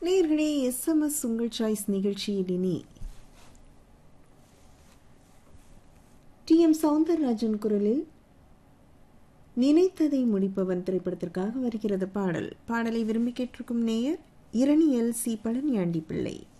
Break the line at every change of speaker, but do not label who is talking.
நேயர்களே, எஸ்எம்எஸ் உங்கள் சாய்ஸ் நிகழ்ச்சியில் இனி டி.எம். சௌந்தரராஜன் குரலில் நினைத்ததை முடிப்பவன் திரைப்படத்திற்காக வருகிறது பாடல். பாடலை விரும்பி கேட்டிருக்கும் நேயர் இரணியல் சி. பழனியாண்டி பிள்ளை.